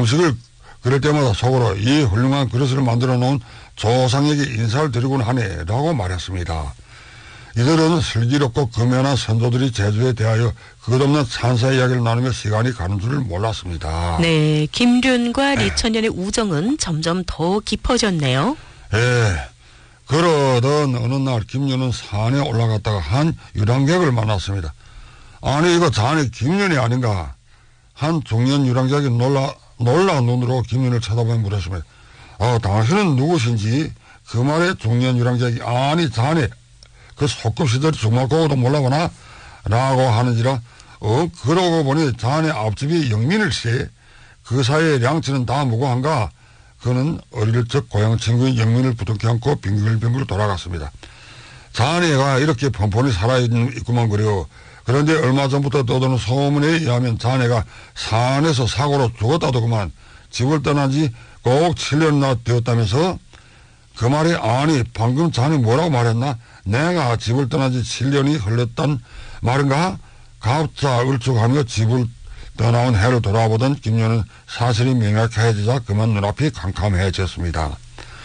음식을 그럴 때마다 속으로 이 훌륭한 그릇을 만들어 놓은 조상에게 인사를 드리곤 하네라고 말했습니다. 이들은 슬기롭고 금연한 선조들이 제주에 대하여 끝없는 찬사 이야기를 나누며 시간이 가는 줄을 몰랐습니다. 네, 김륜과 리천년의 우정은 점점 더 깊어졌네요. 예. 그러던 어느 날 김륜은 산에 올라갔다가 한 유랑객을 만났습니다. 아니 이거 자네 김륜이 아닌가? 한 중년 유랑객이 놀라운 눈으로 김륜을 쳐다보며 물었습니다. 당신은 누구신지? 그 말에 중년 유랑객이 아니 자네 그 소꿉시들이 정말 그거도 몰라보나? 라고 하는지라 그러고 보니 자네 앞집이 영민일세. 그 사이에 량치는 다 무고한가? 그는 어릴 적 고향 친구인 영민을 부둥켜 안고 빙글빙글 돌아갔습니다. 자네가 이렇게 뻔뻔히 살아있구만 그래요. 그런데 얼마 전부터 떠도는 소문에 의하면 자네가 산에서 사고로 죽었다더구만. 집을 떠난 지 꼭 7년이나 되었다면서? 그 말에 아니 방금 자네 뭐라고 말했나? 내가 집을 떠난 지 7년이 흘렀단 말인가? 갑자 울쭉하며 집을 떠나온 해를 돌아보던 김윤은 사실이 명확해지자 그만 눈앞이 캄캄해졌습니다.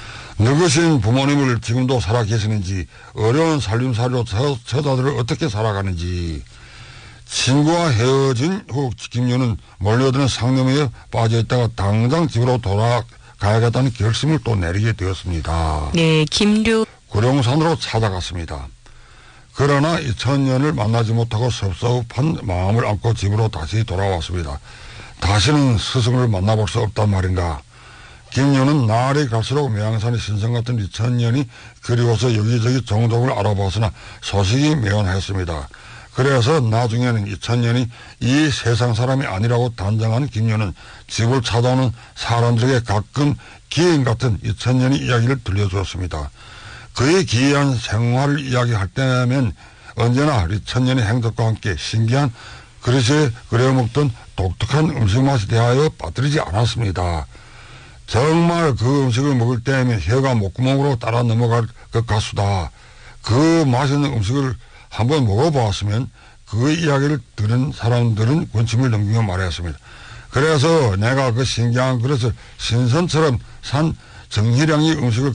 늙으신 부모님을 지금도 살아 계시는지 어려운 살림살이로 처자들을 어떻게 살아가는지 친구와 헤어진 후 김윤은 몰려드는 상념에 빠져있다가 당장 집으로 돌아가야겠다는 결심을 또 내리게 되었습니다. 네, 김류 구룡산으로 찾아갔습니다. 그러나 2000년을 만나지 못하고 섭섭한 마음을 안고 집으로 다시 돌아왔습니다. 다시는 스승을 만나볼 수 없단 말인가. 김윤은 날이 갈수록 매양산의 신성 같은 2000년이 그리워서 여기저기 종족을 알아보았으나 소식이 매원했습니다. 그래서 나중에는 2000년이 이 세상 사람이 아니라고 단정한 김윤은 집을 찾아오는 사람들에게 가끔 기인 같은 2000년의 이야기를 들려주었습니다. 그의 기이한 생활을 이야기할 때면 언제나 2000년의 행적과 함께 신기한 그릇에 끓여 먹던 독특한 음식 맛에 대하여 빠뜨리지 않았습니다. 정말 그 음식을 먹을 때면 혀가 목구멍으로 따라 넘어갈 것 같수다. 그 맛있는 음식을 한번 먹어보았으면 그 이야기를 들은 사람들은 군침을 넘기며 말했습니다. 그래서 내가 그 신기한 그릇을 신선처럼 산 정희량의 음식을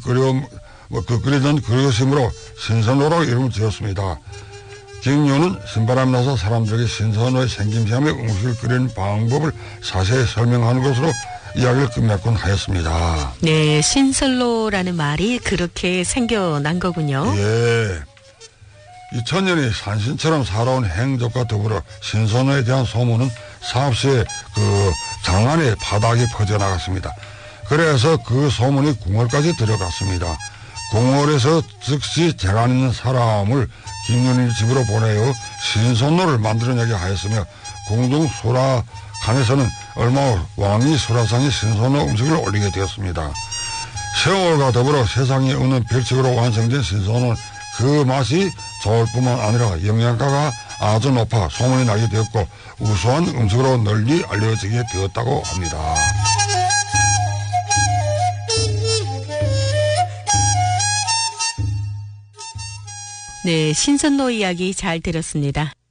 끓이던 그릇이므로 신선호라고 이름을 지었습니다. 김윤은 신바람이 나서 사람들에게 신선호의 생김새하며 음식을 끓이는 방법을 자세히 설명하는 것으로 이야기를 끝맺곤 하였습니다. 네, 신선로라는 말이 그렇게 생겨난 거군요. 예. 2000년이 산신처럼 살아온 행적과 더불어 신선호에 대한 소문은 사업시의 장안의 바닥에 퍼져나갔습니다. 그래서 그 소문이 궁궐까지 들어갔습니다. 궁궐에서 즉시 재간 있는 사람을 김윤희 집으로 보내어 신선로를 만들어내게 하였으며 궁중 수라관에서는 얼마 후 왕이 수라상에 신선로 음식을 올리게 되었습니다. 세월과 더불어 세상에 없는 별칙으로 완성된 신선로는 그 맛이 좋을 뿐만 아니라 영양가가 아주 높아 소문이 나게 되었고 우수한 음식으로 널리 알려지게 되었다고 합니다. 네, 신선로 이야기 잘 들었습니다.